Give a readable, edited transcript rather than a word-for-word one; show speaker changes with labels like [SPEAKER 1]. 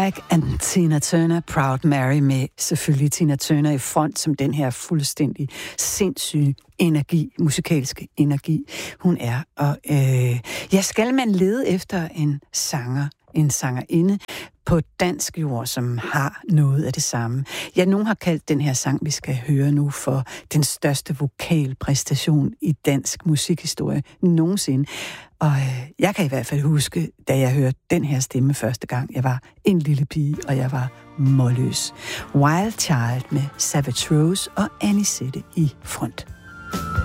[SPEAKER 1] Timberlake and Tina Turner, Proud Mary, med selvfølgelig Tina Turner i front som den her fuldstændig sindssyge energi, musikalske energi, hun er. Og skal man lede efter en sangerinde på dansk jord, som har noget af det samme. Ja, nogen har kaldt den her sang, vi skal høre nu, for den største vokalpræstation i dansk musikhistorie nogensinde. Og jeg kan i hvert fald huske, da jeg hørte den her stemme første gang. Jeg var en lille pige, og jeg var målløs. Wild Child med Savage Rose og Anisette i front.